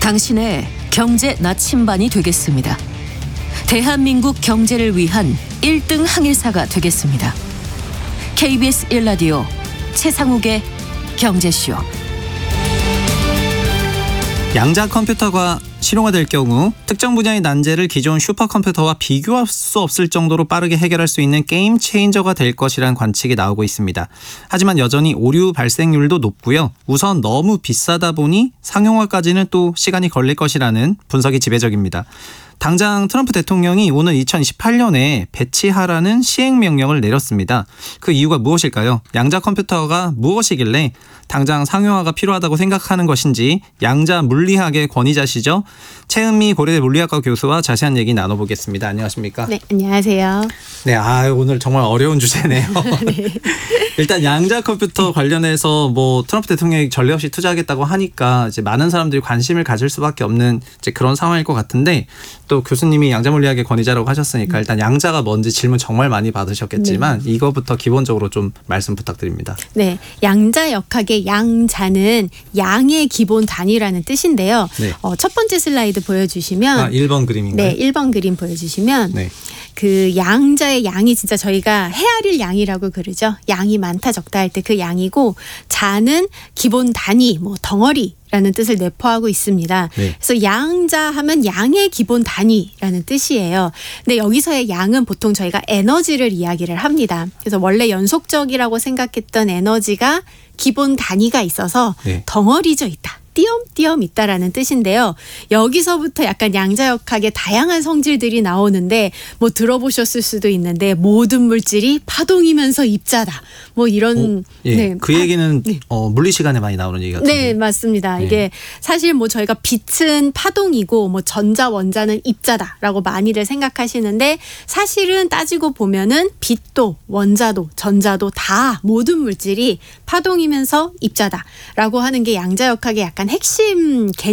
당신의 경제 나침반이 되겠습니다. 대한민국 경제를 위한 1등 항해사가 되겠습니다. KBS 1라디오 최상욱의 경제쇼. 양자 컴퓨터가 실용화될 경우 특정 분야의 난제를 기존 슈퍼컴퓨터와 비교할 수 없을 정도로 빠르게 해결할 수 있는 게임 체인저가 될 것이라는 관측이 나오고 있습니다. 하지만 여전히 오류 발생률도 높고요. 우선 너무 비싸다 보니 상용화까지는 또 시간이 걸릴 것이라는 분석이 지배적입니다. 당장 트럼프 대통령이 오는 2028년에 배치하라는 시행명령을 내렸습니다. 그 이유가 무엇일까요? 양자 컴퓨터가 무엇이길래 당장 상용화가 필요하다고 생각하는 것인지 양자 물리학의 권위자시죠? 최은미 고려대 물리학과 교수와 자세한 얘기 나눠보겠습니다. 안녕하십니까? 네, 안녕하세요. 네, 오늘 정말 어려운 주제네요. 네. 일단 양자 컴퓨터 관련해서 트럼프 대통령이 전례 없이 투자하겠다고 하니까 이제 많은 사람들이 관심을 가질 수밖에 없는 이제 그런 상황일 것 같은데, 또 교수님이 양자 물리학의 권위자라고 하셨으니까 일단 양자가 뭔지 질문 정말 많이 받으셨겠지만 이거부터 기본적으로 좀 말씀 부탁드립니다. 네, 양자역학의 양자는 양의 기본 단위라는 뜻인데요. 네. 첫 번째 슬라이드 보여주시면 1번 그림인가요? 네, 1번 그림 보여주시면 네. 그 양자의 양이 진짜 저희가 헤아릴 양이라고 그러죠. 양이 많다 적다 할 때 그 양이고, 자는 기본 단위, 덩어리라는 뜻을 내포하고 있습니다. 네. 그래서 양자 하면 양의 기본 단위라는 뜻이에요. 근데 여기서의 양은 보통 저희가 에너지를 이야기를 합니다. 그래서 원래 연속적이라고 생각했던 에너지가 기본 단위가 있어서 네. 덩어리져 있다. 띄엄띄엄 있다라는 뜻인데요. 여기서부터 약간 양자역학의 다양한 성질들이 나오는데 들어보셨을 수도 있는데, 모든 물질이 파동이면서 입자다. 이런 예. 그 얘기는 물리 시간에 많이 나오는 얘기 같은데. 네, 맞습니다. 네. 이게 사실 저희가 빛은 파동이고 전자 원자는 입자다라고 많이들 생각하시는데, 사실은 따지고 보면은 빛도 원자도 전자도 다 모든 물질이 파동이면서 입자다라고 하는 게 양자역학의 약간 핵심 개념.